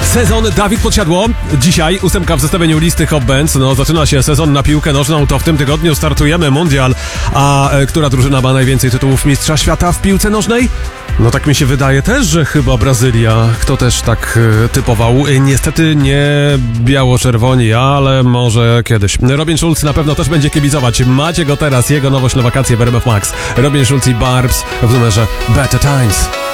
Sezon Dawid Podsiadło. Dzisiaj 8 w zestawieniu listy Hot Bands. No, zaczyna się sezon na piłkę nożną, to w tym tygodniu startujemy mundial. A która drużyna ma najwięcej tytułów mistrza świata w piłce nożnej? No tak mi się wydaje też, że chyba Brazylia. Kto też tak typował? Niestety nie biało-czerwoni, ale może kiedyś. Robin Schulz na pewno też będzie kibicować. Macie go teraz, jego nowość na wakacje w RMF Max. Robin Schulz i Barbs w numerze Better Times.